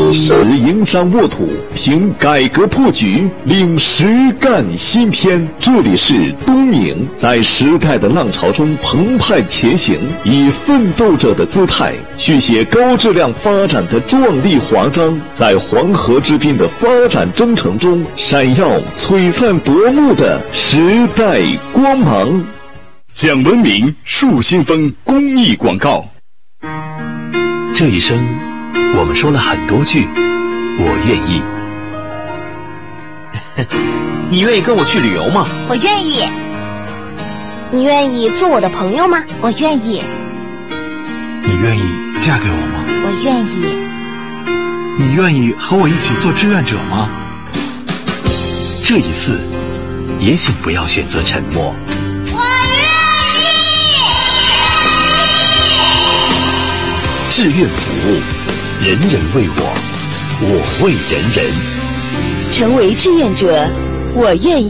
历史迎山沃土，凭改革破局，领实干新篇。这里是东明，在时代的浪潮中澎湃前行，以奋斗者的姿态续写高质量发展的壮丽华章，在黄河之滨的发展征程中闪耀璀璨夺目的时代光芒。 讲文明树新风公益广告。 这一生我们说了很多句我愿意。 你愿意跟我去旅游吗？ 我愿意。你愿意做我的朋友吗？我愿意。 你愿意嫁给我吗？ 我愿意。 你愿意和我一起做志愿者吗？ 这一次也请不要选择沉默。 我愿意。 志愿服务，人人为我，我为人人。 成为志愿者，我愿意。